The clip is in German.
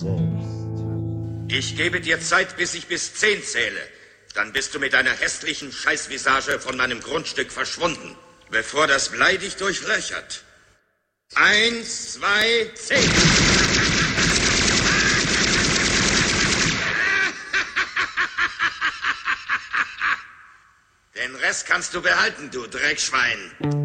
selbst. Ich gebe dir Zeit, bis ich bis 10 zähle. Dann bist du mit deiner hässlichen Scheißvisage von meinem Grundstück verschwunden, bevor das Blei dich durchlöchert. 1, 2, 10. Den Rest kannst du behalten, du Dreckschwein.